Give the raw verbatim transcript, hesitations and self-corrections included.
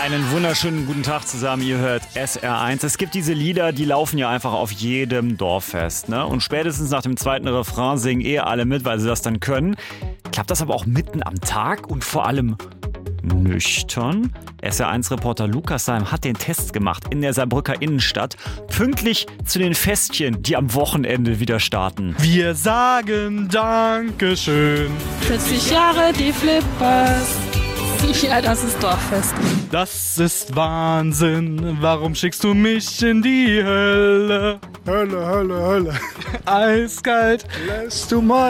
Einen wunderschönen guten Tag zusammen, ihr hört S R eins. Es gibt diese Lieder, die laufen ja einfach auf jedem Dorffest, ne? Und spätestens nach dem zweiten Refrain singen eh alle mit, weil sie das dann können. Klappt das aber auch mitten am Tag und vor allem nüchtern? S R eins-Reporter Lukas Salm hat den Test gemacht in der Saarbrücker Innenstadt, pünktlich zu den Festchen, die am Wochenende wieder starten. Wir sagen Dankeschön. vierzig Jahre die Flippers. Ja, das ist Dorffest. Das ist Wahnsinn. Warum schickst du mich in die Hölle? Hölle, Hölle, Hölle. Eiskalt Lässt du mal